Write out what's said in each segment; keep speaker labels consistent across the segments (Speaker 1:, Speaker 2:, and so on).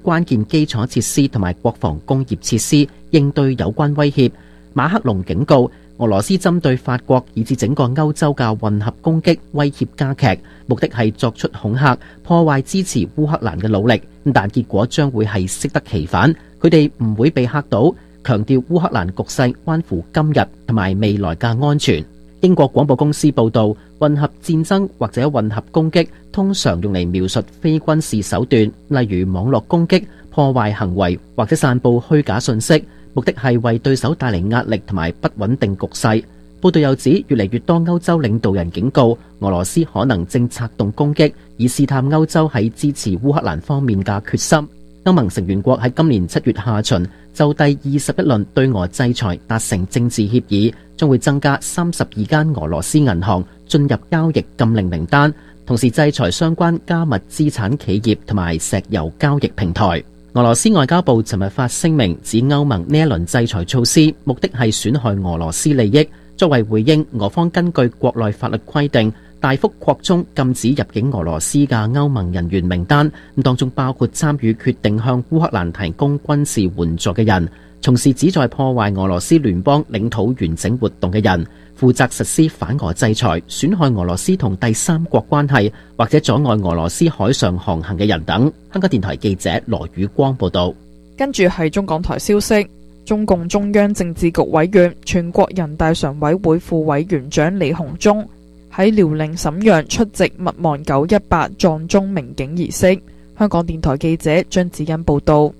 Speaker 1: 關鍵基礎設施同埋國防工業設施，應對有關威脅。馬克龍警告，俄羅斯針對法國以至整個歐洲嘅混合攻擊威脅加劇，目的係作出恐嚇，破壞支持烏克蘭嘅努力，但結果將會係適得其反。佢哋唔會被嚇到，強調烏克蘭局勢關乎今日同埋未來嘅安全。英國廣播公司報導，混合戰爭或者混合攻擊通常用嚟描述非軍事手段，例如網絡攻擊、破壞行為或者散佈虛假信息，目的係為對手帶嚟壓力同埋不穩定局勢。報道又指，越嚟越多歐洲領導人警告，俄羅斯可能正策動攻擊，以試探歐洲喺支持烏克蘭方面嘅決心。歐盟成員國喺今年7月下旬就第21輪對俄制裁達成政治協議，將會增加32間俄羅斯銀行進入交易禁令名單，同時制裁相關加密資產企業同埋石油交易平台。俄羅斯外交部尋日發聲明指，歐盟呢一輪制裁措施目的係損害俄羅斯利益。作為回應，俄方根據國內法律規定，大幅擴充禁止入境俄羅斯嘅歐盟人員名單，當中包括參與決定向烏克蘭提供軍事援助嘅人，從事旨在破壞俄羅斯聯邦領土完整活動嘅人，負責實施反俄制裁、損害俄羅斯同第三國關係或者阻礙俄羅斯海上航行嘅人等。香港電台記者羅宇光報道。
Speaker 2: 跟住係中港台消息。中共中央政治局委員、全國人大常委會副委員長李鴻忠喺遼寧瀋陽出席勿忘918撞鐘鳴警儀式。香港電台記者張子欣報道。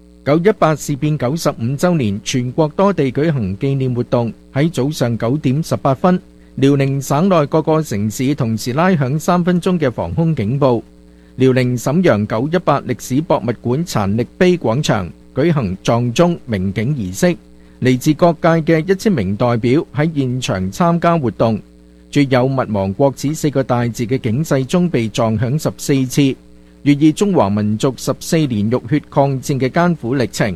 Speaker 3: 918事變95週年，全國多地舉行紀念活動。喺早上9點18分，遼寧省內各個城市同時拉響3分鐘嘅防空警報。遼寧瀋陽918歷史博物館殘歷碑廣場舉行撞鐘鳴警儀式，嚟自各界嘅1000名代表喺現場參加活動。著有勿忘國恥4個大字嘅警世鐘被撞響14次，寓意中華民族14年浴血抗戰嘅艱苦歷程。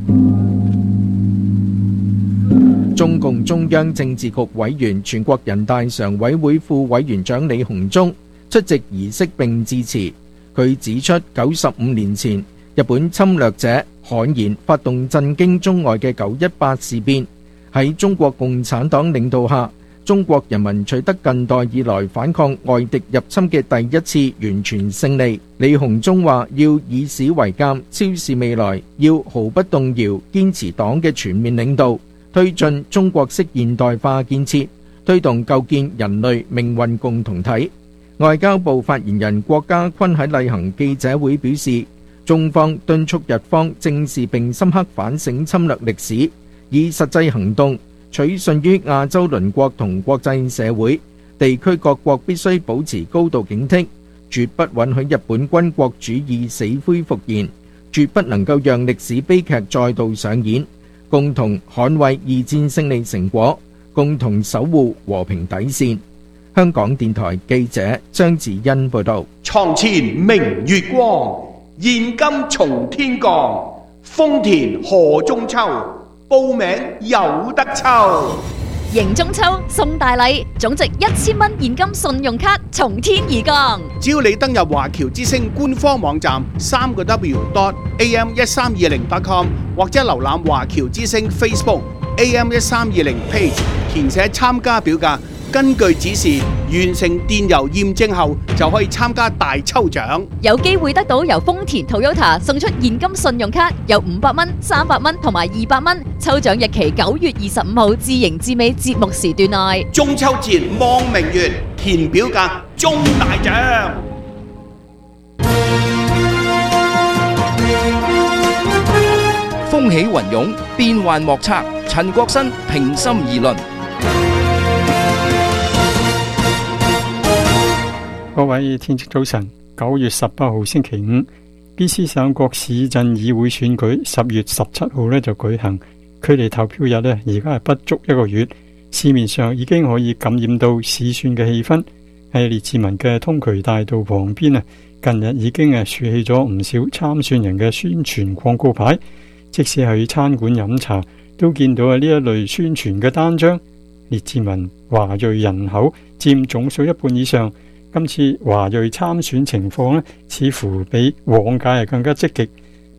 Speaker 3: 中共中央政治局委員、全國人大常委會副委員長李鴻忠出席儀式並致辭。佢指出，95年前日本侵略者悍然發動震驚中外嘅918事變，喺中國共產黨領導下，中國人民取得近代以來反抗外敵入侵嘅第一次完全勝利。李鴻忠話：要以史為鑑，昭示未來，要毫不動搖堅持黨嘅全面領導，推進中國式現代化建設，推動構建人類命運共同體。外交部發言人郭家坤喺例行記者會表示，中方敦促日方正視並深刻反省侵略歷史，以實際行動取信於亞洲鄰國同國際社會，地區各國必須保持高度警惕，絕不允許日本軍國主義死灰復燃，絕不能夠讓歷史悲劇再度上演，共同捍衛二戰勝利成果，共同守護和平底線。香港電台記者張子欣報道。
Speaker 4: 床前明月光，現金從天降，豐田賀中秋，報名有得抽。
Speaker 5: 迎中秋送大禮，總值1000蚊現金信用卡從天而降。
Speaker 4: 只要你登入華僑之星官方網站3w.am1320.com 或者瀏覽華僑之星 Facebook AM1320 page， 填寫參加表格，根據指示完成電郵驗證後，就可以參加大抽獎，
Speaker 5: 有機會得到由豐田 Toyota 送出現金信用卡，有500蚊、300蚊同埋200蚊。抽獎日期9月25號至迎至尾節目時段內。
Speaker 4: 中秋節望明月，填表格中大獎。
Speaker 6: 風起雲湧，變幻莫測。陳國新平心而論。
Speaker 7: 各位天晴早晨，9月18號星期五，BC 省各市鎮議會選舉10月17號就舉行，距離投票日而家係不足1個月，市面上已經可以感染到市選嘅氣氛。喺列治文嘅通渠大道旁邊近日已經豎起咗唔少參選人嘅宣傳廣告牌，即使去餐館飲茶都見到呢一類宣傳嘅單張。列治文華裔人口佔總數1半以上，今次華裔參選情況似乎比往屆更加積極。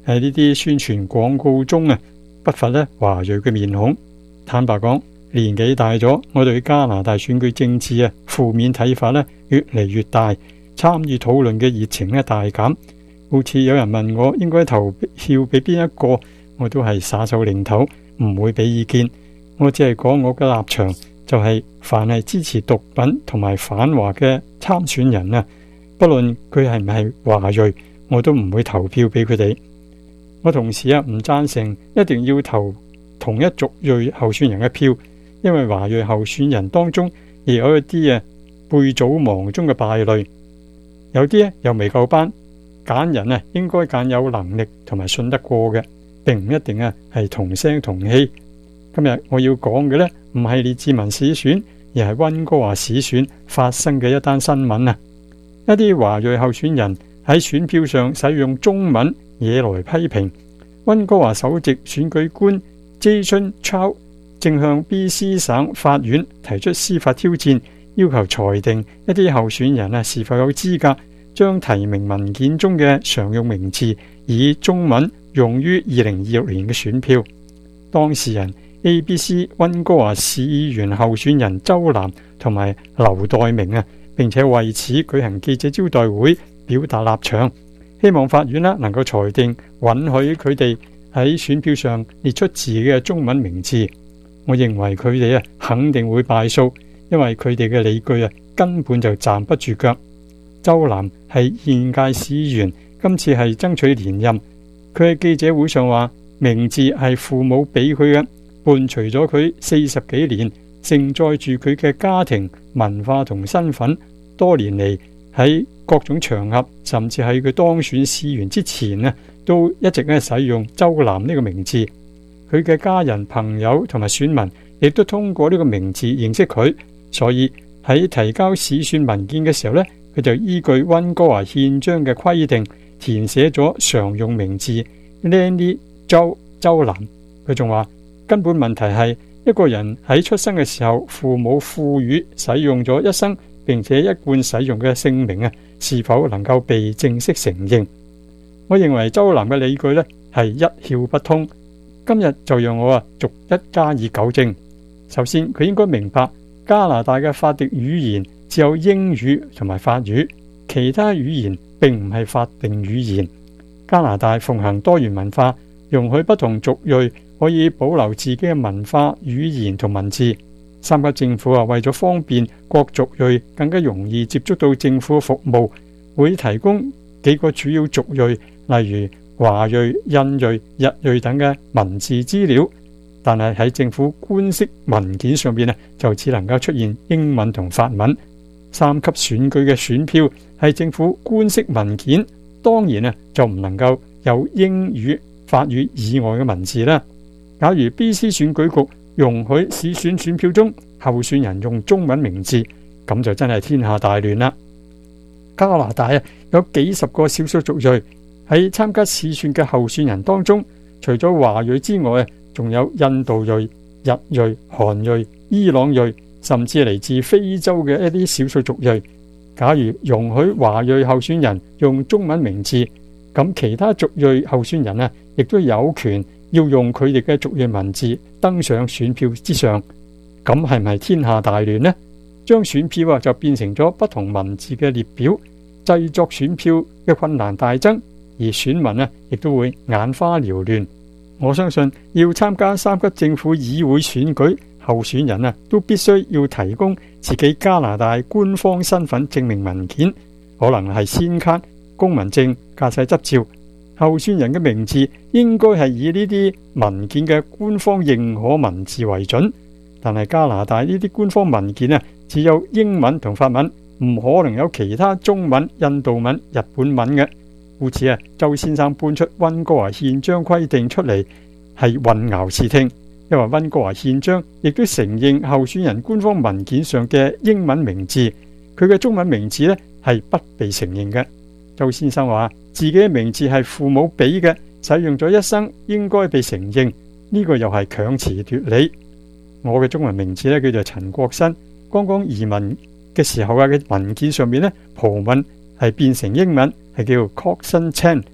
Speaker 7: 喺呢啲宣傳廣告中不乏華裔嘅面孔。坦白講，年紀大咗，我對加拿大選舉政治負面睇法越嚟越大，參與討論嘅熱情大減。好似有人問我應該投票俾邊一個，我都係耍手擰頭，唔會俾意見。我只係講我嘅立場，就係凡係支持毒品同埋反華嘅參選人不論佢係唔係華裔，我都唔會投票俾佢哋。我同時唔贊成一定要投同一族裔候選人嘅票，因為華裔候選人當中亦有一啲背祖亡宗嘅敗類，有啲又未夠班。揀人應該揀有能力同埋信得過嘅，並唔一定係同聲同氣。今日我要講嘅唔係列治文市選，而係溫哥華市選發生嘅一單新聞一啲華裔候選人喺選票上使用中文惹來批評。溫哥華首席選舉官 Jason Chow 正向 BC 省法院提出司法挑戰，要求裁定一啲候選人是否有資格將提名文件中嘅常用名字以中文用於2026年嘅選票。當事人 ABC 溫哥華市議員候選人周南同埋劉代明並且為此舉行記者招待會，表達立場，希望法院能夠裁定允許佢哋喺選票上列出自己嘅中文名字。我認為佢哋肯定會敗訴，因為佢哋嘅理據根本就站不住腳。周南係現屆市議員，今次係爭取連任。佢喺記者會上話，名字係父母俾佢嘅，伴隨咗佢40幾年，承載住佢嘅家庭、文化同身份。多年嚟喺各種場合，甚至喺佢當選市議員之前都一直使用周南呢個名字。佢嘅家人、朋友同埋選民亦都通過呢個名字認識佢，所以喺提交市選文件嘅時候佢就依據溫哥華憲章嘅規定填寫咗常用名字 Lenny 周南。佢仲話根本問題係一個人喺出生嘅時候，父母賦予使用咗一生並且一貫使用嘅姓名是否能夠被正式承認？我認為周南嘅理據係一竅不通。今日就讓我逐一加以糾正。首先，佢應該明白加拿大嘅法定語言只有英語同埋法語，其他語言並唔係法定語言。加拿大奉行多元文化，容許不同族裔可以保留自己嘅文化、語言同文字。三級政府為咗方便各族裔更加容易接觸到政府服務，會提供幾個主要族裔，例如華裔、印裔、日裔等嘅文字資料。但係喺政府官式文件上邊就只能夠出現英文同法文。三級選舉嘅選票係政府官式文件，當然就唔能夠有英語、法語以外嘅文字啦。假如 BC 選舉局容許市選選票中候選人用中文名字，咁就真係天下大亂啦。加拿大有幾十個少數族裔喺參加市選嘅候選人當中，除咗華裔之外，仲有印度裔、日裔、韓裔、伊朗裔，甚至嚟自非洲嘅一啲少數族裔。假如容許華裔候選人用中文名字，咁其他族裔候選人亦都有權要用佢哋嘅族裔文字登上選票之上。咁係咪天下大亂呢？將選票就變成咗不同文字嘅列表，製作選票嘅困難大增，而選民亦都會眼花繚亂。我相信要參加三級政府議會選舉，候選人都必須要提供自己加拿大官方身份證明文件，可能係先卡、公民證、駕駛執照。候選人嘅名字應該係以呢啲文件嘅官方認可文字為準，但係加拿大呢啲官方文件只有英文同法文，唔可能有其他中文、印度文、日本文嘅。故此周先生搬出溫哥華憲章規定出嚟係混淆視聽，因為溫哥華憲章亦都承認候選人官方文件上嘅英文名字，佢嘅中文名字係不被承認嘅。周先生話自己嘅名字係父母俾嘅，使用咗一生，應該被承認，呢個又係強詞奪理。我嘅中文名字叫做陳國新，剛剛移民嘅時候嘅文件上面葡文係變成英文，係叫 Coxon Chen。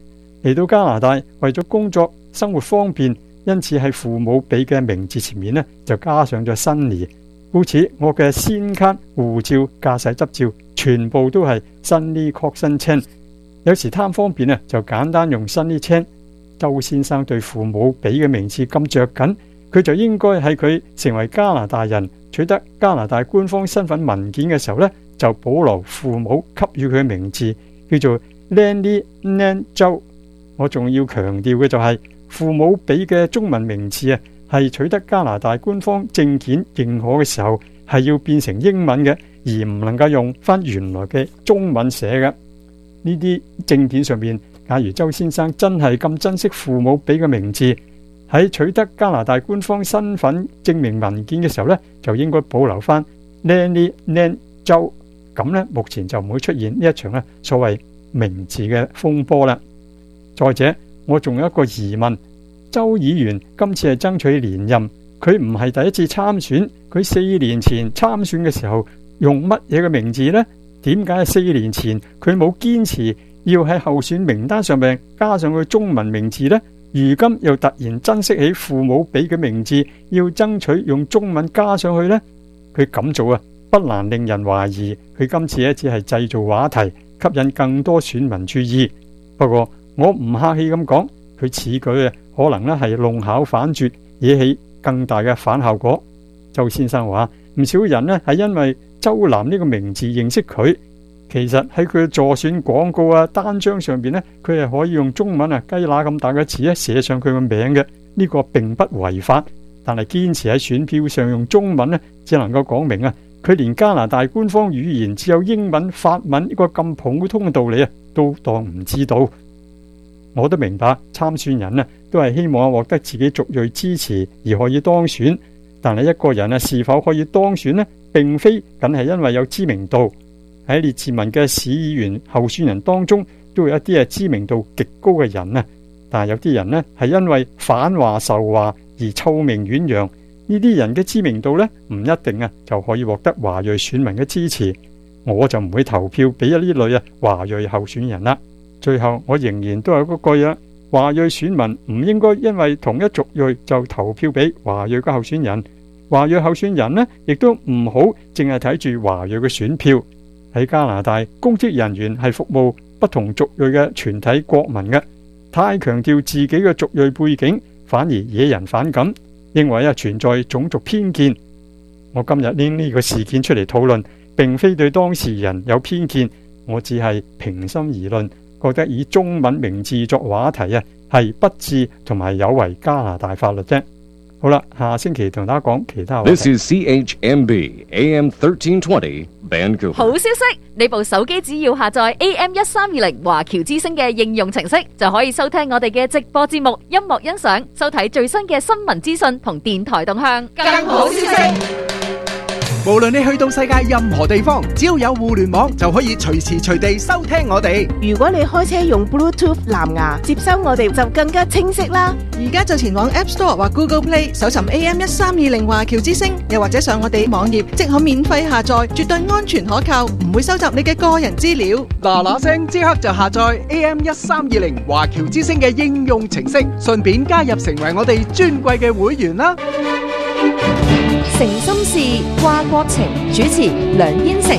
Speaker 7: 嚟到加拿大為咗工作生活方便，因此喺父母俾嘅名字前面呢，就加上咗 Sunny。故此我嘅先卡、護照、駕駛執照全部都係 Sunny Coxon Chen。有時貪方便呢，就簡單用 Sunny Chen。周先生對父母俾嘅名字咁着緊，佢就應該喺佢成為加拿大人、取得加拿大官方身份文件嘅時候呢，就保留父母給予佢嘅名字，叫做 Lenny Nan 周。我仲要強調嘅就係、父母俾嘅中文名字啊，係取得加拿大官方證件認可嘅時候，係要變成英文嘅，而唔能夠用翻原來嘅中文寫嘅。呢啲證件上面，假如周先生真係咁珍惜父母俾嘅名字，喺取得加拿大官方身份證明文件嘅時候呢，就應該保留翻 Lenny Nan 周。咁呢，目前就唔會出現呢一場所謂名字嘅風波啦。再者，我仲有一個疑問，周議員今次係爭取連任，佢唔係第一次參選，佢4年前參選嘅時候用乜嘢嘅名字呢？點解4年前佢冇堅持要喺候選名單上面加上佢中文名字呢？如今又突然珍惜起父母俾嘅名字，要爭取用中文加上去呢？佢咁做不難令人懷疑佢今次只係製造話題，吸引更多選民注意。不過我唔客氣咁講，佢此舉可能係弄巧反拙，惹起更大嘅反效果。周先生話唔少人係因為周南呢個名字認識佢，其實喺佢嘅助選廣告單張上邊佢係可以用中文雞乸咁大嘅字寫上佢嘅名嘅，呢個並不違法。但係堅持喺選票上用中文只能夠講明佢連加拿大官方語言只有英文、法文呢個咁普通嘅道理都當唔知道。我都明白參選人都係希望獲得自己族裔支持而可以當選，但係一個人是否可以當選並非僅係因為有知名度。喺列治文嘅市議員候選人當中，都有一啲知名度極高嘅人但係有啲人係因為反華仇華而臭名遠揚。呢啲人嘅知名度唔一定就可以獲得華裔選民嘅支持，我就唔會投票俾呢類華裔候選人啦。最後我仍然都係嗰句華裔選民唔應該因為同一族裔就投票俾華裔嘅候選人。華裔候選人亦都唔好淨係睇住華裔嘅選票。喺加拿大，公職人員係服務不同族裔嘅全體國民嘅，太強調自己嘅族裔背景，反而惹人反感，認為存在種族偏見。我今日拎呢個事件出嚟討論，並非對當事人有偏見，我只係平心而論，覺得以中文名字作話題係不智同埋有違加拿大法律啫。好啦，下星期同大家講其他話題。
Speaker 8: This is CHMB AM 1320 Vancouver。
Speaker 5: 好消息，你部手機只要下載 AM1320華僑之聲嘅應用程式，就可以收聽我哋嘅直播節目、音樂欣賞、收睇最新嘅新聞資訊同電台動向。更好消息，
Speaker 9: 無論你去到世界任何地方，只要有互聯網就可以隨時隨地收聽我哋。
Speaker 10: 如果你開車用 Bluetooth 藍牙接收我哋，就更加清晰啦。
Speaker 11: 而家就前往 App Store 或 Google Play 搜尋 AM1320華僑之聲，又或者上我哋網頁即可免費下載，絕對安全可靠，唔會收集你嘅個人資料。
Speaker 9: 嗱聲即刻就下載 AM1320華僑之聲嘅應用程式，順便加入成為我哋尊貴嘅會員啦。
Speaker 5: 誠心事掛國情，主持梁燕成。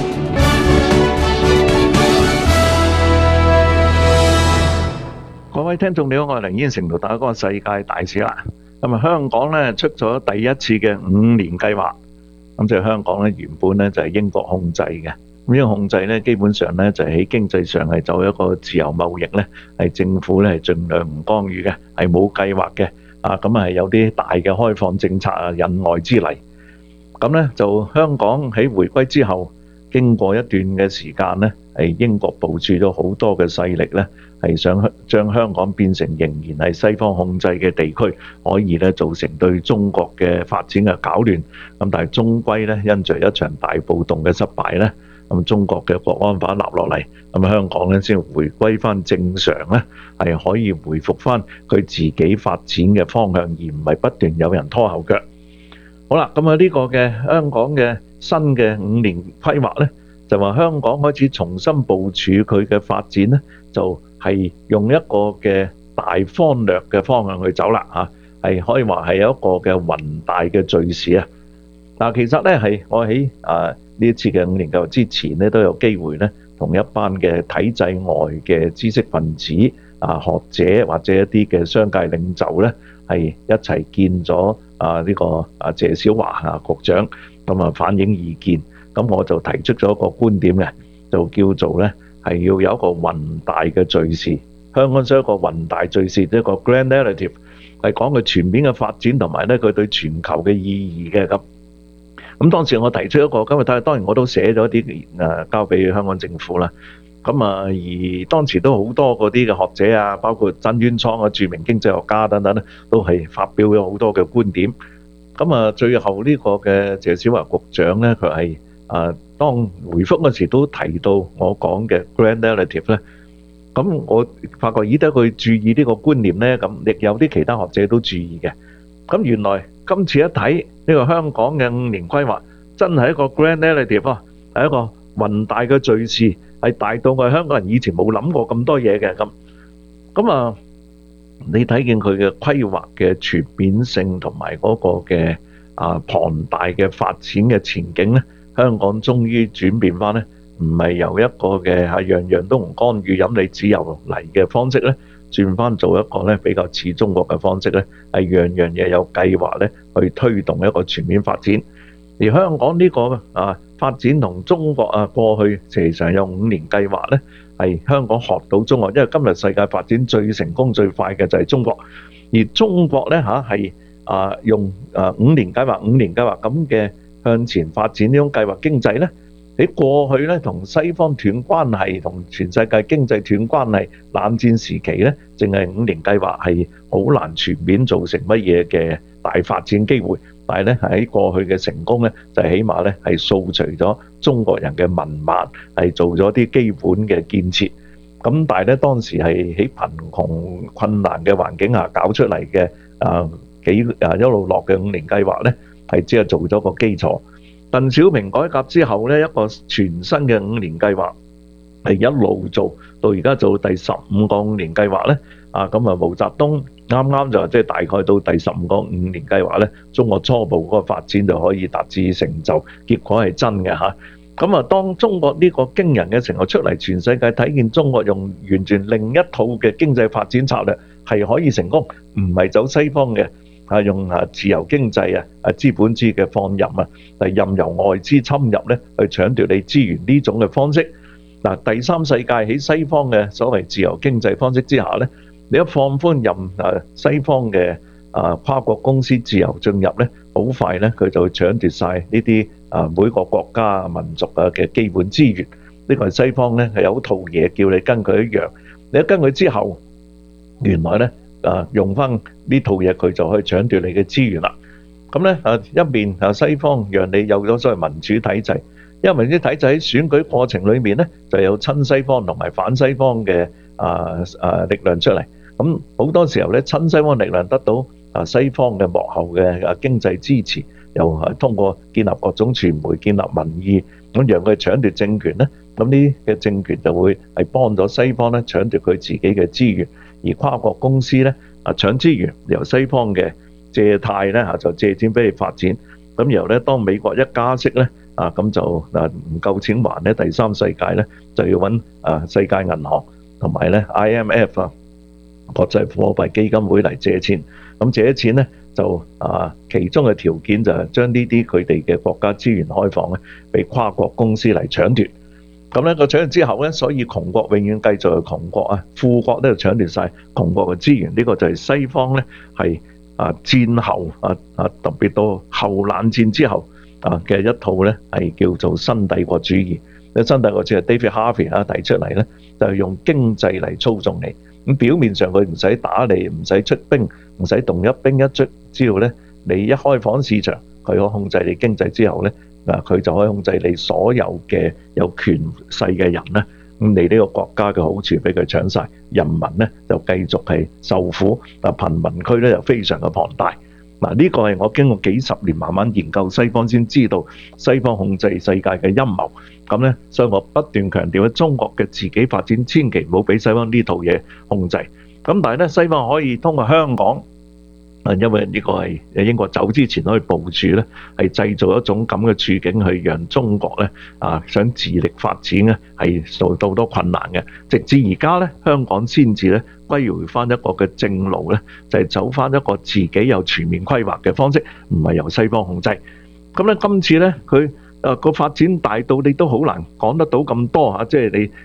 Speaker 12: 各位聽眾你好，我係梁燕成，同大家講世界大事啦。咁啊，香港咧出咗第一次嘅5年計劃，咁即係香港咧原本咧就係英國控制嘅，咁呢個控制咧基本上咧就喺經濟上係走一個自由貿易咧，係政府咧係盡量唔干預嘅，係冇計劃嘅。咁係有啲大嘅開放政策引外之利。咁咧就香港喺回歸之後，經過一段嘅時間咧，係英國部署咗好多嘅勢力咧，係想將香港變成仍然係西方控制嘅地區，可以咧造成對中國嘅發展嘅攪亂。咁但係終歸咧，因着一場大暴動嘅失敗咧，咁中國嘅國安法立落嚟，咁香港咧先回歸翻正常咧，係可以回復翻佢自己發展嘅方向，而唔係不斷有人拖後腳。好啦，咁呢個嘅香港嘅新嘅5年規劃咧，就話香港開始重新部署佢嘅發展咧，就係用一個嘅大方略嘅方向去走啦嚇，係可以話係有一個嘅宏大嘅敘事啊。嗱，其實咧係我喺呢一次嘅5年計劃之前咧，都有機會咧同一班嘅體制外嘅知識分子學者或者一啲嘅商界領袖咧，係一齊見咗呢個謝小華局長，咁反映意見。咁我就提出咗一個觀點嘅，就叫做咧係要有一個宏大嘅敘事。香港需要一個宏大敘事，一個 grand narrative， 係講佢全面嘅發展同埋咧佢對全球嘅意義嘅咁。咁當時我提出一個，咁當然我都寫咗啲交俾香港政府啦。咁而當時都好多嗰啲嘅學者啊，包括曾淵滄著名經濟學家等等咧，都係發表咗好多嘅觀點。咁最後呢個嘅謝小華局長咧，佢係當回覆嗰時都提到我講嘅 grand narrative 咧。咁我發覺得佢注意呢個觀念咧，咁亦有啲其他學者都注意嘅。咁原來今次一睇呢個香港嘅5年規劃，真係一個 grand narrative 啊，係一個宏大嘅敘事，係大到我哋香港人以前冇諗過咁多嘢嘅咁。咁你睇見佢嘅規劃嘅全面性同埋嗰個嘅龐大嘅發展嘅前景咧，香港終於轉變翻咧，唔係由一個嘅樣樣都唔干預飲你自由嚟嘅方式咧，轉翻做一個咧比較似中國嘅方式咧，係樣樣嘢有計劃咧去推動一個全面發展。而香港呢個發展同中國過去其實有5年計劃咧，係香港學到中國，因為今日世界發展最成功最快嘅就係中國，而中國咧係用5年計劃咁嘅向前發展呢種計劃經濟咧。喺過去咧，同西方斷關係，同全世界經濟斷關係，冷戰時期咧，淨係5年計劃係好難全面造成乜嘢嘅大發展機會。但係咧喺過去嘅成功咧，就起碼咧係掃除咗中國人嘅文盲，係做咗啲基本嘅建設。咁但係咧當時係喺貧窮困難嘅環境下搞出嚟嘅一路落嘅5年計劃咧，係只係做咗個基礎。鄧小平改革之後咧，一個全新嘅5年計劃係一路做到而家做第15個5年計劃咧。咁毛澤東啱啱就即係大概到第15個5年計劃咧，中國初步嗰個發展就可以達至成就，結果係真嘅嚇。咁當中國呢個驚人嘅成果出嚟，全世界睇見中國用完全另一套嘅經濟發展策略係可以成功，唔係走西方嘅。用自由經濟資本主義嘅放任係任由外資侵入咧，去搶奪你資源呢種嘅方式。第三世界喺西方嘅所謂自由經濟方式之下咧，你一放寬任西方嘅跨國公司自由進入咧，好快咧佢就會搶奪晒呢啲每個國家民族嘅基本資源。呢個係西方咧係有套嘢叫你跟佢一樣，你一跟佢之後，原來咧用翻呢套嘢，佢就可以搶奪你嘅資源啦。咁咧一邊西方讓你有咗所謂民主體制，因為民主體制喺選舉過程裏面咧就有親西方同埋反西方嘅力量出嚟。咁好多時候咧，親西方力量得到西方嘅幕後嘅經濟支持，又通過建立各種傳媒、建立民意，咁讓佢搶奪政權咧。咁呢嘅政權就會係幫咗西方咧搶奪佢自己嘅資源。而跨國公司咧搶資源，由西方嘅借貸咧就借錢俾你發展。咁然後咧，當美國一加息咧咁就唔夠錢還咧，第三世界咧就要揾世界銀行同埋咧 IMF 國際貨幣基金會嚟借錢。咁借咗錢咧就其中嘅條件就係將呢啲佢哋嘅國家資源開放咧，俾跨國公司嚟搶奪。咁咧個搶完之後咧，所以窮國永遠繼續係窮國富國咧就搶奪晒窮國嘅資源。呢個就係西方咧係戰後特別到後冷戰之後嘅一套咧係叫做新帝國主義。新帝國主義 David Harvey 提出嚟咧，就係用經濟嚟操縱你。咁表面上佢唔使打你，唔使出兵，唔使動一兵一卒，只要咧你一開放市場，佢可控制你經濟之後咧。佢就可以控制你所有嘅有權勢嘅人咧，咁你呢個國家嘅好處俾佢搶晒，人民咧就繼續係受苦，貧民區咧就非常嘅龐大。 嗱，呢個係我經過幾十年慢慢研究西方先知道西方控制世界嘅陰謀。咁呢，所以我不斷強調中國嘅自己發展，千祈唔好俾西方呢套嘢控制。咁但係呢，西方可以通過香港，因為呢個係英國走之前可以部署呢，係製造一種咁嘅處境，去讓中國呢想自力發展呢係受到好多困難嘅。直至而家呢，香港先至呢歸回翻一個嘅正路呢，就係走翻一個自己有全面規劃嘅方式，唔係由西方控制。咁呢，今次呢，佢個發展大到你都好難講得到咁多嚇，即係你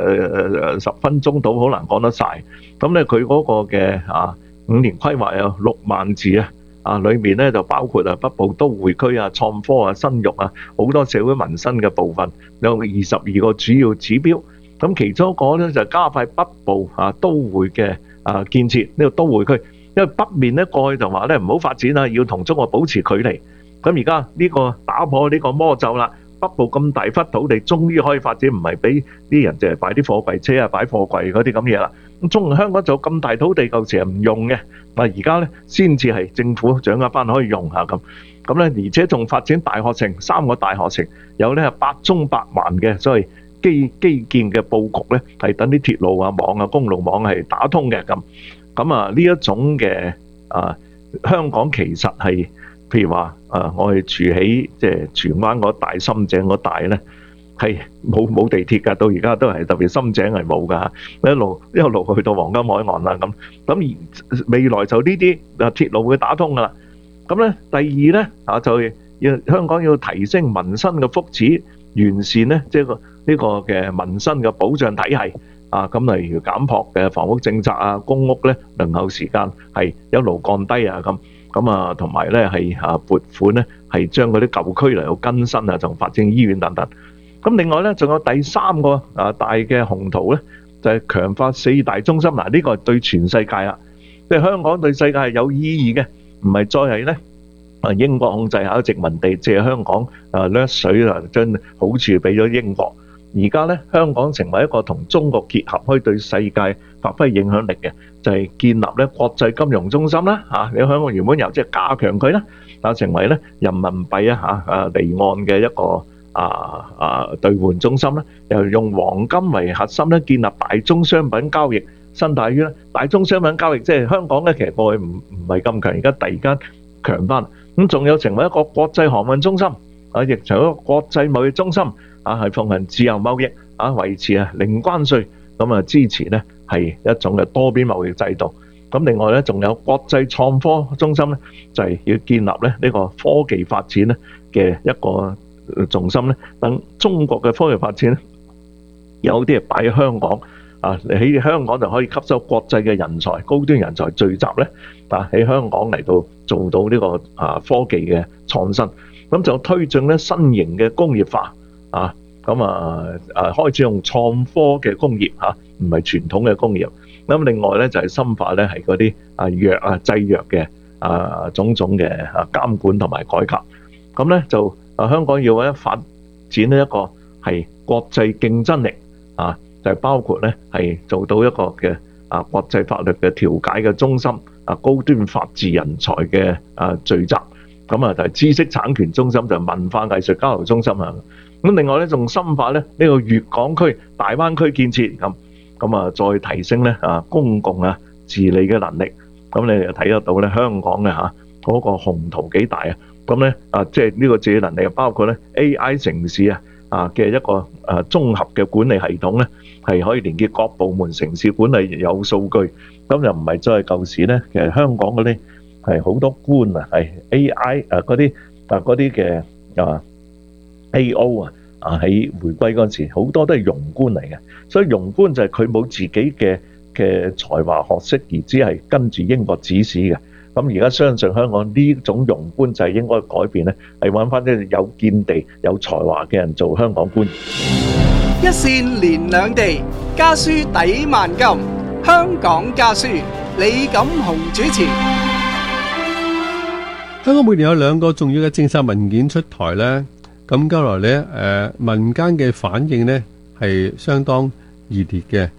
Speaker 12: 10分鐘到好難講得晒。咁咧佢嗰個嘅5年規劃有6萬字裏面咧就包括北部都會區創科生育好多社會民生嘅部分，有22個主要指標。咁其中一個咧就加快北部都會嘅建設呢個都會區，因為北面咧過去就話咧唔好發展要同中國保持距離。咁而家呢個打破呢個魔咒啦，北部咁大忽土地，終於可以發展，唔係俾啲人淨係擺啲貨櫃車擺貨櫃嗰啲咁嘢啦。咁香港就咁大土地，舊時係唔用嘅，而家咧先至係政府掌握翻可以用下咁。咁咧而且仲發展大學城，3個大學城，有咧8縱8環嘅所謂基建嘅佈局咧，係等啲鐵路網公路網係打通嘅咁。咁呢一種嘅香港其實係。譬如話我哋住喺即係荃灣嗰帶、深井嗰帶咧，係冇地鐵㗎，到而家都係特別深井係冇㗎，一路去到黃金海岸啦咁。咁而未來就呢啲鐵路會打通㗎啦。咁咧第二咧就要香港要提升民生嘅福祉，完善咧即係呢個嘅民生嘅保障體系咁例如減薄嘅房屋政策公屋咧輪候時間係一路降低咁。咁同埋咧係撥款咧係將嗰啲舊區嚟到更新仲發展醫院等等。咁另外咧仲有第3個大嘅宏圖咧，就係強化4大中心。呢個係對全世界啦，即係香港對世界係有意義嘅，唔係再係咧英國控制下殖民地借香港掠水將好處俾咗英國。而家咧香港成為一個同中國結合，可以對世界發揮影響力嘅，就係建立咧國際金融中心啦你香港原本又即係加強佢啦，成為咧人民幣離岸嘅一個兌換中心啦，又用黃金為核心咧，建立大宗商品交易生態圈啦。大宗商品交易即係香港咧，其實過去唔係咁強，而家突然間強翻。咁仲有成為一個國際航運中心亦成為一個國際貿易中心係奉行自由貿易維持零關稅，咁支持咧係一種嘅多邊貿易制度。咁另外咧仲有國際創科中心咧，就係要建立咧呢個科技發展咧嘅一個重心咧，等中國嘅科技發展咧有啲係擺喺香港喺香港就可以吸收國際嘅人才、高端人才聚集咧喺香港嚟到做到呢個科技嘅創新。咁就推進咧新型嘅工業化開始用創科嘅工業唔係傳統嘅工業。咁另外咧就係深化咧係嗰啲藥製藥嘅種種嘅監管同埋改革。咁咧就香港要發展呢一個係國際競爭力就係包括咧係做到一個嘅國際法律嘅調解嘅中心高端法治人才嘅聚集。咁就係知識產權中心，就係文化藝術交流中心咁另外咧仲深化咧呢個粵港區大灣區建設咁再提升咧公共治理嘅能力。咁你就睇得到咧香港嘅嗰個宏圖幾大咁咧即係呢個治理能力包括咧 AI 城市嘅一個綜合嘅管理系統咧，係可以連結各部門城市管理，有數據。咁又唔係再係舊時咧，其實香港嗰啲係好多官係 AI 嗰啲嘅AO 喺回歸嗰陣時，好多都係庸官嚟嘅。所以庸官就係佢冇自己嘅才華學識，而只係跟住英國指使嘅。咁而家相信香港呢種庸官制應該改變咧，係揾翻啲有見地、有才華嘅人做香港官。
Speaker 9: 一線連兩地，家書抵萬金。香港家書，李錦雄主持。
Speaker 13: 香港每年有2個重要嘅政策文件出台咧，咁將來咧民間嘅反應咧係相當熱烈嘅。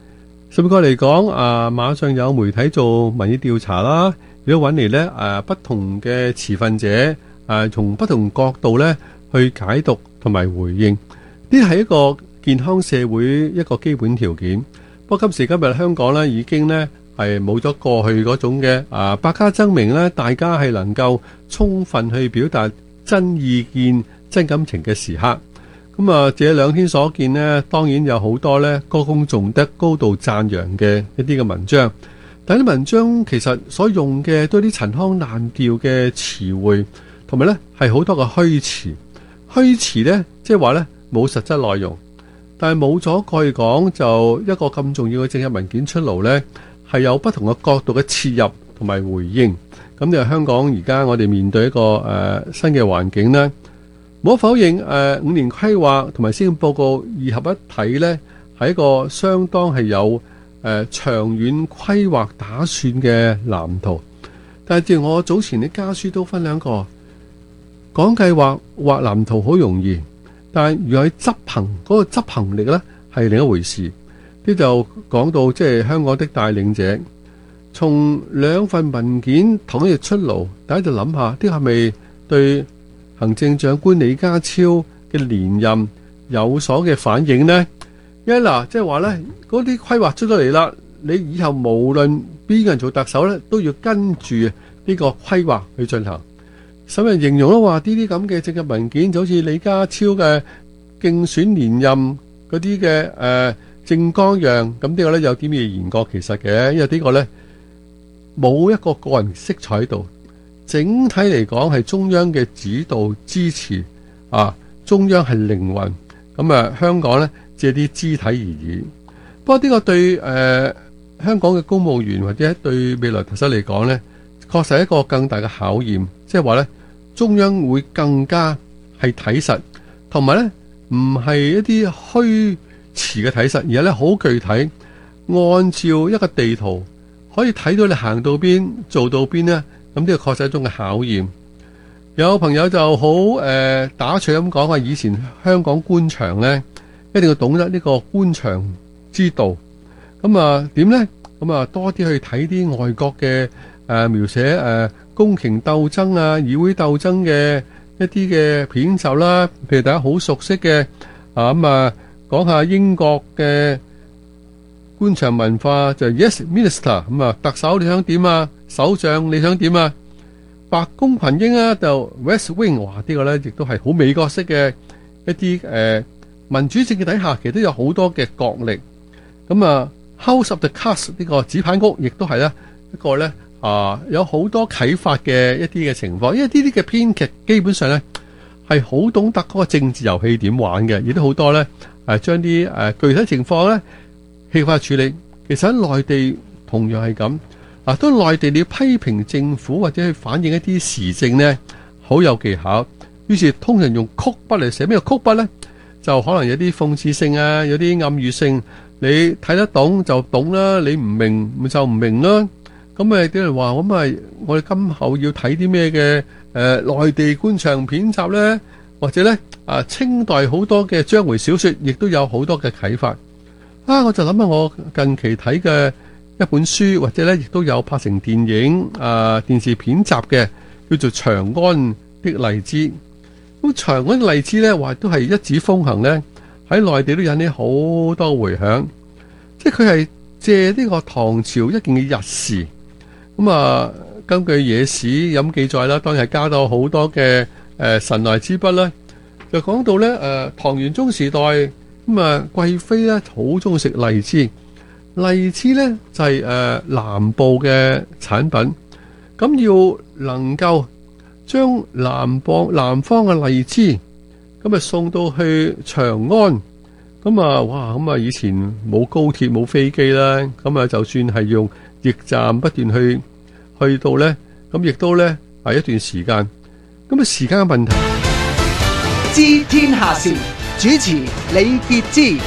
Speaker 13: 甚至嚟講，馬上有媒體做民意調查啦，如果揾嚟咧不同嘅持份者從不同角度咧去解讀同埋回應，呢係一個健康社會一個基本條件。不過今時今日香港咧已經咧係冇咗過去嗰種嘅百家爭鳴咧，大家係能夠充分去表達真意見、真感情嘅時刻。咁這兩天所見呢，當然有好多咧歌功頌德、高度讚揚嘅一啲嘅文章，但係啲文章其實所用嘅都係啲陳腔濫調嘅詞彙，同埋咧係好多嘅虛詞。虛詞咧即係話咧冇實質內容，但係冇咗過去講，就一個咁重要嘅政策文件出爐咧，係有不同嘅角度嘅切入同埋回應。咁就香港而家我哋面對一個新嘅環境咧。冇可否認，5年規劃同埋施政報告二合一體呢，係一個相當係有長遠規劃打算嘅藍圖。但係正如我早前啲家書都分享過，講計劃畫藍圖好容易，但係如果喺執行嗰個執行力呢，係另一回事。呢就講到即係香港的帶領者，從兩份文件同一日出爐，大家就諗下，呢係咪對行政長官李家超嘅連任有所嘅反應呢？因為即係話呢，嗰啲規劃出咗嚟啦，你以後無論邊個人做特首呢，都要跟住呢個規劃去進行。有人形容都話，呢啲咁嘅政策文件就好似李家超嘅競選連任嗰啲嘅政綱樣，咁呢個呢有啲咩言過其實嘅，因為呢個呢冇一個個人色彩喺度。整體嚟講係中央嘅指導支持中央係靈魂，咁香港呢借啲肢體而已。不過呢個對香港嘅公務員或者對未來特首嚟講呢，確實係一個更大嘅考驗。即係話呢，中央會更加係睇實，同埋呢唔係一啲虛詞嘅睇實，而係呢好具體，按照一個地圖可以睇到你行到邊做到邊呢。咁呢個確實係一種嘅考驗。有朋友就好打趣咁講話，以前香港官場呢，一定要懂得呢個官場之道。咁點呢？咁多啲去睇啲外國嘅描寫宮廷鬥爭議會鬥爭嘅一啲嘅片集啦。譬如大家好熟悉嘅講下英國嘅官場文化就 Yes Minister， 特首你想點啊？首相你想點啊？白宮群英就 West Wing， 哇！呢個呢亦都係好美國式嘅一啲民主政嘅底下，其實都有好多嘅角力。咁House of the Cards 呢個紙牌屋，亦都係呢一個呢有好多啟發嘅一啲嘅情況。因為呢啲嘅編劇基本上呢係好懂得嗰個政治遊戲點玩嘅，亦都好多呢將啲具體情況呢戲化處理。其實喺內地同樣係咁。當內地你要批評政府或者去反映一啲時政呢，好有技巧。於是通常用曲筆嚟寫。咩叫曲筆呢？就可能有啲諷刺性有啲暗喻性。你睇得懂就懂啦，你唔明就唔明啦。咁啲人話咁我哋今後要睇啲咩嘅內地官場片集呢？或者呢清代好多嘅章回小說，亦都有好多嘅啟發。我就諗下我近期睇嘅一本書，或者咧亦都有拍成電影電視片集嘅，叫做《長安的荔枝》。咁長安的荔枝咧，話都係一紙風行咧，喺內地都引起好多回響。即係佢係借呢個唐朝一件嘅日事，咁根據野史咁記載啦，當然係加到好多嘅神來之筆啦，就講到咧唐玄宗時代咁貴妃咧好中意食荔枝。荔枝咧就係南部嘅產品，咁要能夠將南方嘅荔枝咁送到去長安，咁以前冇高鐵冇飛機啦，咁就算係用驛站不斷去到咧，咁亦都咧係一段時間，咁時間嘅問題。
Speaker 9: 知天下事，主持李傑之。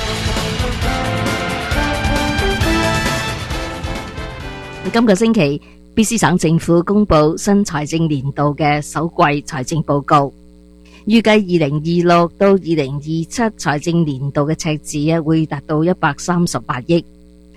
Speaker 14: 今個星期 BC 省政府公布新財政年度嘅首季財政報告，預計2026到2027財政年度嘅赤字會達到138億，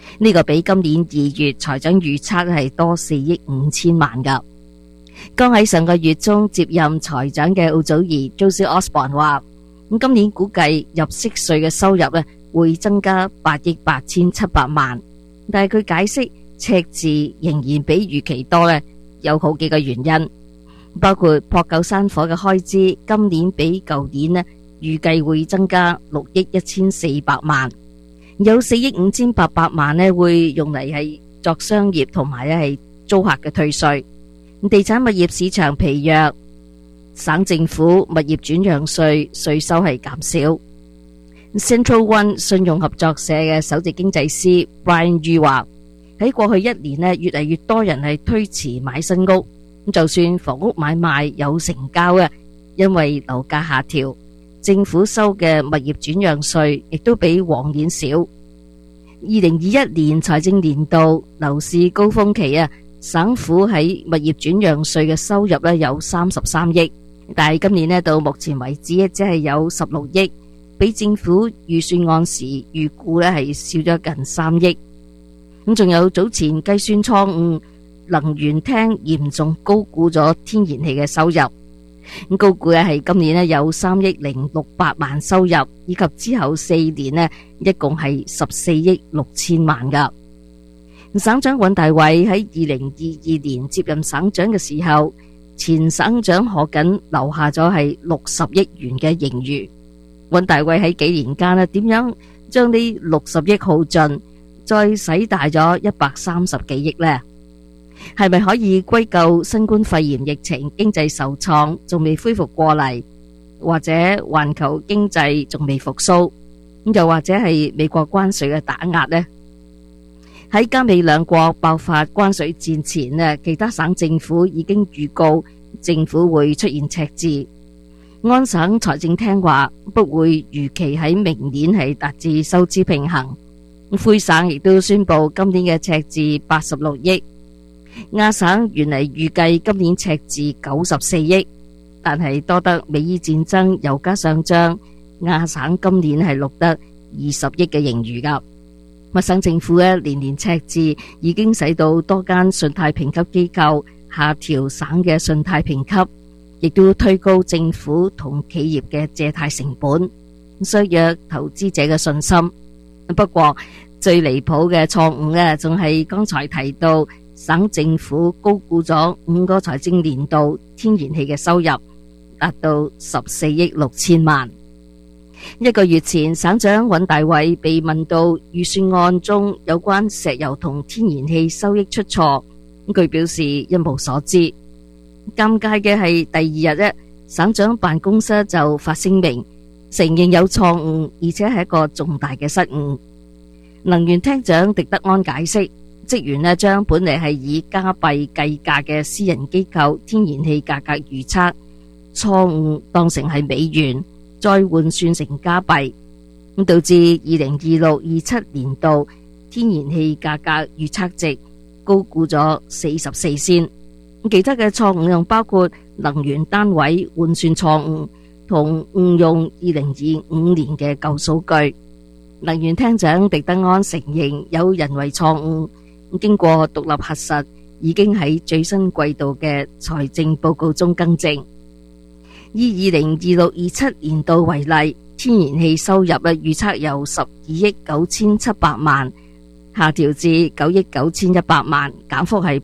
Speaker 14: 呢個比今年2月財長預測係多4億5千萬㗎。剛喺上個月中接任財長嘅奧祖兒 Josie Osborne 話，今年估計入息稅嘅收入咧會增加8億8700萬，但係佢解釋赤字仍然比預期多咧，有好幾個原因，包括撲救山火嘅開支，今年比舊年咧預計會增加6億1400萬，有4億5800萬咧會用嚟係作商業同埋咧係租客嘅退稅。地產物業市場疲弱，省政府物業轉讓稅稅收係減少。Central One 信用合作社嘅首席經濟師 Brian Yu 話，喺過去1年咧，越嚟越多人係推遲買新屋，就算房屋買賣有成交嘅，因為樓價下調，政府收嘅物業轉讓稅亦都比往年少。2021年財政年度樓市高峰期啊，省府喺物業轉讓稅嘅收入咧有33億，但係今年咧到目前為止只係有16億，比政府預算案時預估咧係少咗近3億。咁仲有早前計算錯誤，能源廳嚴重高估咗天然氣嘅收入，咁高估咧係今年咧有3億0600萬收入，以及之後4年咧一共係14億6千萬噶。省長尹大偉喺2022年接任省長嘅時候，前省長賀錦留下咗係60億元嘅盈餘。尹大偉喺幾年間咧點樣將呢60億耗盡，再使大咗130幾億呢？係咪可以歸咎新冠肺炎疫情經濟受創，仲未恢復過嚟，或者環球經濟仲未復甦，又或者係美國關稅嘅打壓呢？喺加美兩國爆發關稅戰前呢，其他省政府已經預告政府會出現赤字。安省財政廳話不會預期喺明年係達至收支平衡。魁省亦都宣布今年嘅赤字86億。亞省原嚟預計今年赤字94億，但係多得美伊戰爭、油價上漲，亞省今年係錄得20億嘅盈餘噶。密省政府嘅年年赤字已經使到多間信貸評級機構下調省嘅信貸評級，亦都推高政府同企業嘅借貸成本，削弱投資者嘅信心。不過最離譜嘅錯誤呢，仲係剛才提到省政府高估咗5個財政年度天然氣嘅收入，達到14億6千萬。1個月前，省長尹大偉被問到預算案中有關石油同天然氣收益出錯，佢表示一無所知。尷尬嘅係第二日省長辦公室就發聲明承認有錯誤，而且係一個重大嘅失誤。能源廳長狄德安解釋，職員將本嚟係以加幣計價嘅私人機構天然氣價格預測錯誤當成係美元，再換算成加幣，咁導致2026-27年度天然氣價格預測值高估咗44仙。其他嘅錯誤仲包括能源單位換算錯誤同誤用2025年嘅舊數據。能源廳長狄德安承認有人為錯誤，經過獨立核實，已經喺最新季度嘅財政報告中更正。以2026-27年度為例，天然氣收入預測由12億9700萬下調至9億9100萬，減幅係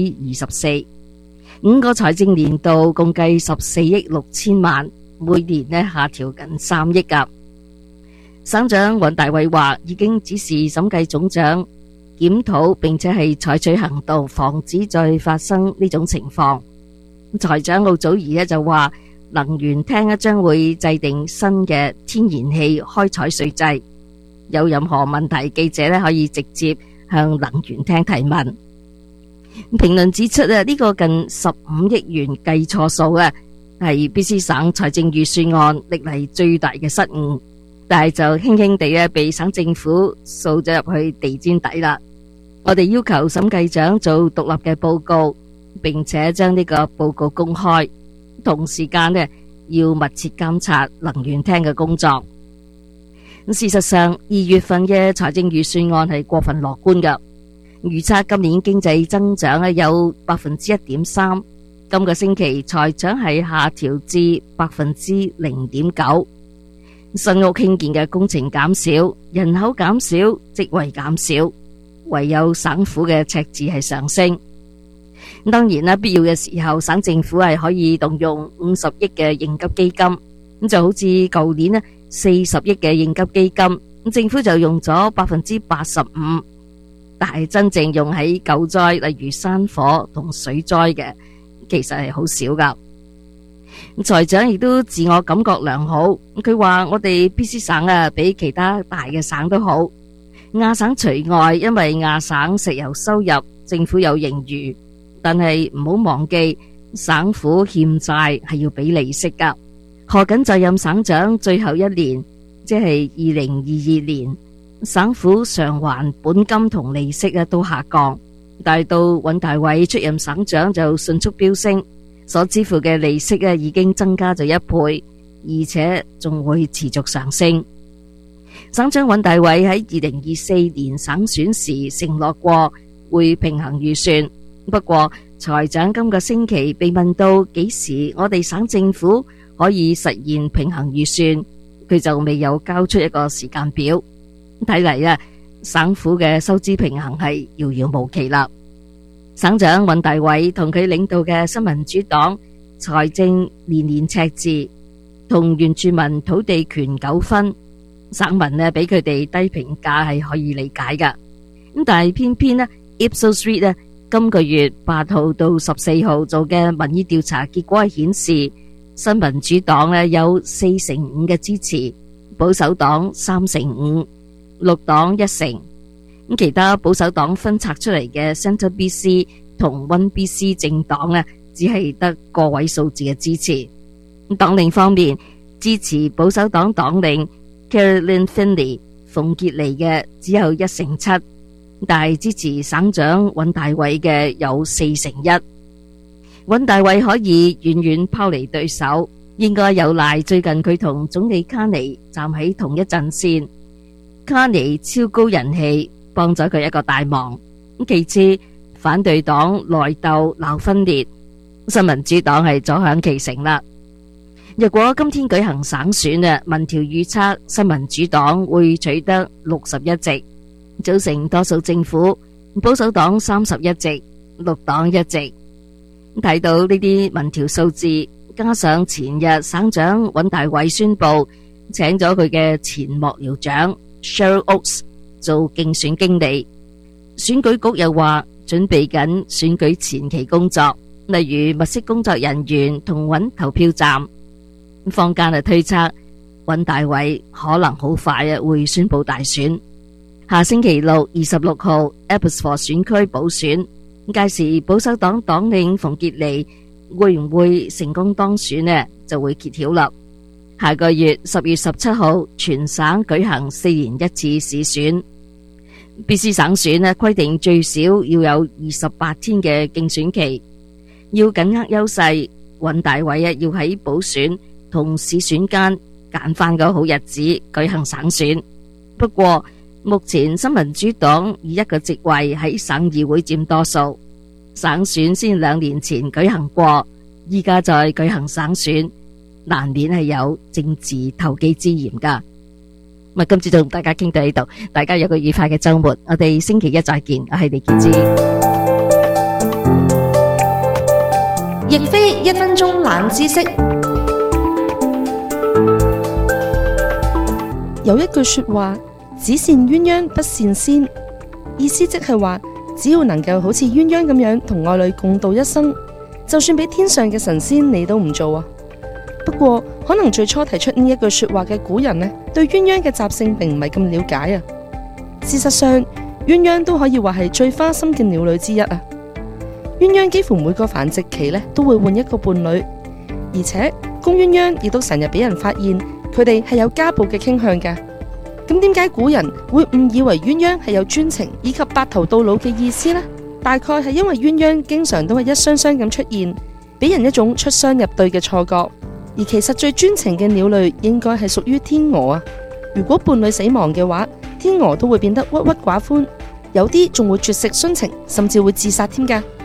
Speaker 14: 24%。5個財政年度共計14億6千萬，每年下調近3億㗎。省長尹大偉話已經指示審計總長檢討，並且係採取行動，防止再發生呢種情況。財長奧祖兒就話，能源廳將會制定新嘅天然氣開採稅制，有任何問題，記者可以直接向能源廳提問。評論指出呢個近15億元計錯數係 BC 省財政預算案歷嚟最大嘅失誤，但係就輕輕地被省政府掃咗入去地氈底啦。我哋要求審計長做獨立嘅報告，並且將呢個報告公開，同時間要密切監察能源廳嘅工作。 事實上，2月份嘅財政預算案係過分樂觀㗎，預測今年經濟增長有 1.3%， 今個星期財長係下調至 0.9%。新屋興建嘅工程減少，人口減少，職位減少，唯有省府嘅赤字係上升。當然啦，必要嘅時候，省政府係可以動用50億嘅應急基金，咁就好似舊年呢40億嘅應急基金，政府就用咗 85%， 但係真正用喺救災，例如山火同水災嘅，其實係好少噶。財長亦都自我感覺良好，佢話我哋 BC 省比其他大嘅省都好，亞省除外，因為亞省石油收入政府有盈餘，但係唔好忘記省府欠債係要俾利息噶。賀錦就任省長最後一年，即係2022年，省府償還本金同利息都下降，但係到尹大偉出任省長就迅速飆升。所支付嘅利息已經增加咗1倍，而且仲會持續上升。省長尹大偉喺2024年省選時承諾過會平衡預算，不過財長今個星期被問到幾時我哋省政府可以實現平衡預算，佢就未有交出一個時間表。睇嚟省府嘅收支平衡係遙遙無期啦。省長尹大偉同佢領導嘅新民主黨財政年年赤字，同原住民土地權糾紛，省民俾佢哋低評價係可以理解噶。咁但係偏偏Ipsos Reid今個月8號到14號做嘅民意調查結果顯示，新民主黨有4成5嘅支持，保守黨3成5，綠黨1成。其他保守黨分拆出嚟嘅 Centre BC 同 One BC 政黨只係得個位數字嘅支持。黨領方面，支持保守黨黨領 Caroline Finley 馮傑尼嘅只有1成7，但係支持省長尹大偉嘅有4成1。尹大偉可以遠遠拋離對手，應該有賴最近佢同總理卡尼站喺同一陣線，卡尼超高人氣，幫咗佢一個大忙。其次，反對黨內鬥鬧分裂，新民主黨係坐享其成啦。若果今天舉行省選民調預測新民主黨會取得61席，組成多數政府，保守黨31席，綠黨1席。睇到呢啲民調數字，加上前日省長尹大偉宣布請咗佢嘅前幕僚長 Cheryl Oates 做競選經理，選舉局又話準備緊選舉前期工作，例如物色工作人員同揾投票站。坊間推測尹大偉可能好快會宣布大選，下星期六26號 Abbotsford 選區補選，屆時保守黨黨領馮傑尼會唔會成功當選就會揭曉啦。下個月10月17號全省舉行4年1次市選。BC 省選規定最少要有28天嘅競選期，要緊握優勢，尹大偉要喺補選同市選間揀翻個好日子舉行省選。不過目前新民主黨以1個席位喺省議會佔多數，省選先2年前舉行過，依家再舉行省選，難免係有政治投機之嫌噶。今次就同大家傾到呢度，大家有個愉快嘅周末，我哋星期一再見，我係李潔芝。
Speaker 15: 亦非1分鐘冷知識。
Speaker 10: 有一句說話，只善鴛鴦不善仙，意思即係話，只要能夠好似鴛鴦咁樣同愛侶共度一生，就算俾天上嘅神仙你都唔做啊。不過可能最初提出呢一句說話嘅古人對鴛鴦嘅習性並唔係咁了解啊。事實上，鴛鴦都可以話係最花心嘅鳥類之一啊。鴛鴦幾乎每個繁殖期都會換一個伴侶，而且公鴛鴦亦都成日俾人發現佢哋係有家暴嘅傾向噶。咁點解古人會誤以為鴛鴦係有專情以及白頭到老嘅意思呢？大概係因為鴛鴦經常都係一雙雙咁出現，俾人一種出雙入對嘅錯覺。而其實最專情嘅鳥類應該係屬於天鵝啊。 如果伴侶死亡嘅話，天鵝都會變得鬱鬱寡歡，有啲仲會絕食殉情，甚至會自殺添㗎。